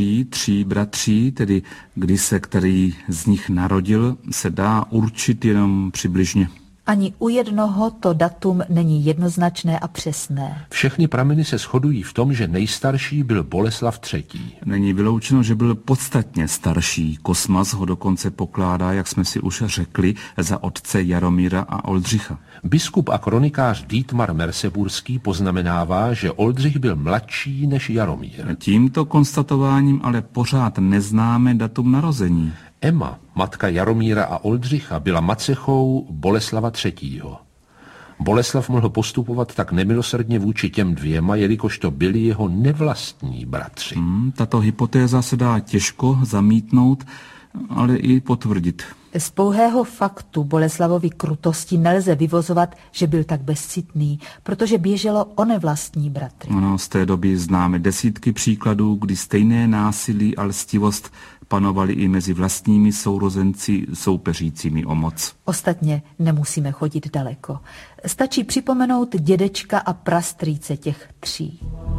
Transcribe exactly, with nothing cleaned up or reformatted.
Tří bratří, tedy kdy se který z nich narodil, se dá určit jenom přibližně. Ani u jednoho to datum není jednoznačné a přesné. Všechny prameny se shodují v tom, že nejstarší byl Boleslav třetí. Není vyloučeno, že byl podstatně starší. Kosmas ho dokonce pokládá, jak jsme si už řekli, za otce Jaromíra a Oldřicha. Biskup a kronikář Dietmar Merseburský poznamenává, že Oldřich byl mladší než Jaromír. Tímto konstatováním ale pořád neznáme datum narození. Emma, matka Jaromíra a Oldřicha, byla macechou Boleslava třetího. Boleslav mohl postupovat tak nemilosrdně vůči těm dvěma, jelikož to byli jeho nevlastní bratři. Hmm, tato hypotéza se dá těžko zamítnout, ale i potvrdit. Z pouhého faktu Boleslavovy krutosti nelze vyvozovat, že byl tak bezcitný, protože běželo o nevlastní bratry. Ano, z té doby známe desítky příkladů, kdy stejné násilí a lstivost panovaly i mezi vlastními sourozenci soupeřícími o moc. Ostatně nemusíme chodit daleko. Stačí připomenout dědečka a prastrýce těch tří.